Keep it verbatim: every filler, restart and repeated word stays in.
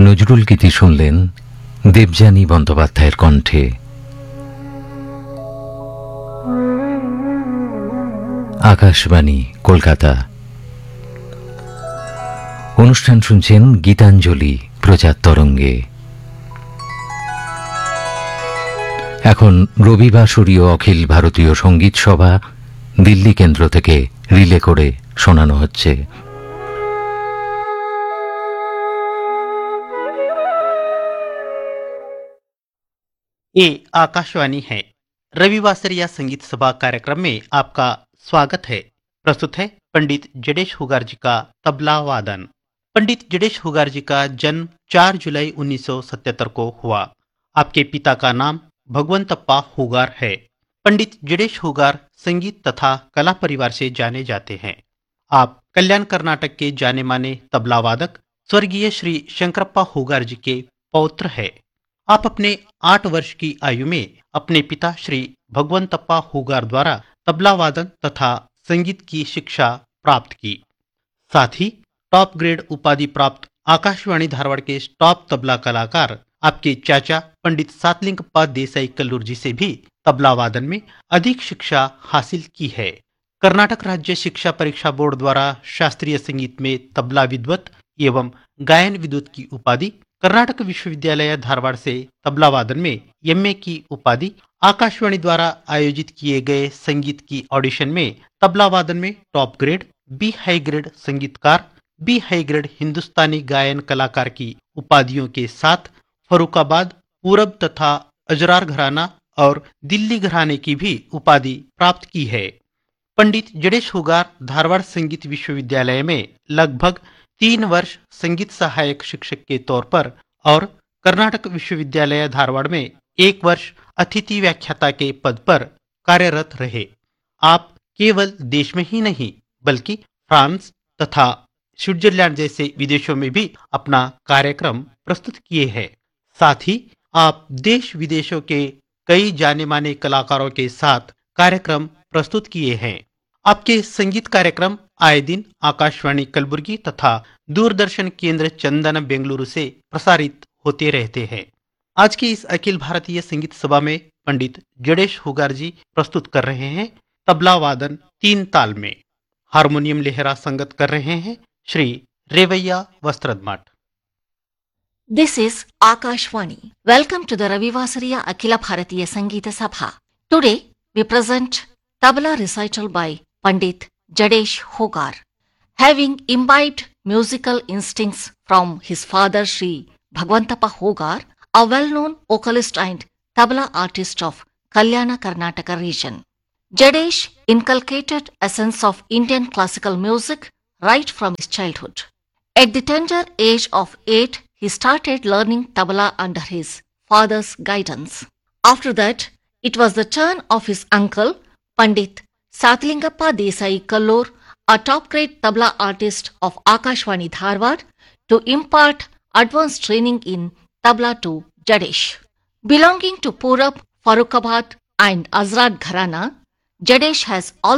নজরুল গীতি শুনলেন দেবযানী বন্দ্যোপাধ্যায়ের কণ্ঠে। আকাশবাণী কলকাতা। অনুষ্ঠান শুনছেন গীতাঞ্জলি প্রচার তরঙ্গে। এখন রবিবাসরীয় অখিল ভারতীয় সঙ্গীত সভা দিল্লি কেন্দ্র থেকে রিলে করে শোনানো হচ্ছে। ये आकाशवाणी है। रविवासरिया संगीत सभा कार्यक्रम में आपका स्वागत है। प्रस्तुत है पंडित जडेश हुगार जी का तबला वादन। पंडित जडेश हुगार जी का जन्म चार जुलाई उन्नीस सौ सतहत्तर को हुआ। आपके पिता का नाम भगवंतप्पा हुगार है। पंडित जडेश हुगार संगीत तथा कला परिवार से जाने जाते हैं। आप कल्याण कर्नाटक के जाने माने तबला वादक स्वर्गीय श्री शंकरप्पा हुगार जी के पौत्र है। आप अपने आठ वर्ष की आयु में अपने पिता श्री भगवंतप्पा हुगार द्वारा तबला वादन तथा संगीत की शिक्षा प्राप्त की। साथ ही टॉप ग्रेड उपाधि प्राप्त आकाशवाणी धारवाड़ के टॉप तबला कलाकार आपके चाचा पंडित सातलिंगप्पा देसाई कल्लूर जी से भी तबला वादन में अधिक शिक्षा हासिल की है। कर्नाटक राज्य शिक्षा परीक्षा बोर्ड द्वारा शास्त्रीय संगीत में तबला विद्वत एवं गायन विद्वत की उपाधि, कर्नाटक विश्वविद्यालय धारवाड़ से तबला वादन में एमए की उपाधि, आकाशवाणी द्वारा आयोजित किए गए संगीत की ऑडिशन में तबला वादन में top grade, B high grade संगीतकार, बी हाई ग्रेड हिंदुस्तानी गायन कलाकार की उपाधियों के साथ फरुखाबाद, पूरब तथा अजरार घराना और दिल्ली घराने की भी उपाधि प्राप्त की है। पंडित जडेश हुगार धारवाड़ संगीत विश्वविद्यालय में लगभग तीन वर्ष संगीत सहायक शिक्षक के तौर पर और कर्नाटक विश्वविद्यालय धारवाड़ में एक वर्ष अतिथि व्याख्याता के पद पर कार्यरत रहे। आप केवल देश में ही नहीं बल्कि फ्रांस तथा स्विट्जरलैंड जैसे विदेशों में भी अपना कार्यक्रम प्रस्तुत किए हैं। साथ ही आप देश विदेशों के कई जाने माने कलाकारों के साथ कार्यक्रम प्रस्तुत किए हैं। आपके संगीत कार्यक्रम आए दिन आकाशवाणी कलबुर्गी तथा दूरदर्शन केंद्र चंदन बेंगलुरु से प्रसारित होते रहते हैं। आज की इस अखिल भारतीय संगीत सभा में पंडित जडेश हुगार जी प्रस्तुत कर रहे हैं तबला वादन तीन ताल में। हारमोनियम लेहरा संगत कर रहे हैं Shri रेवैया वस्त्रदमठ। This is Akashvani. Welcome to the Ravivasariya Akhila Bharatiya Sangeeta Sabha. Today we present tabla recital by Pandit Jades Hugar. Having imbibed musical instincts from his father Sri Bhagwantappa Hugar, a well-known vocalist and tabla artist of Kalyana Karnataka region, Jades inculcated a sense of Indian classical music right from his childhood. At the tender age of eight, he started learning tabla under his father's guidance. After that, it was the turn of his uncle, Pandit Satlingappa Desai Kallur, a top-grade tabla artist of Akashvani Dharwad, to impart advanced training in tabla to Jades. Belonging to Purab, Farukhabad and Azrad Gharana, Jades has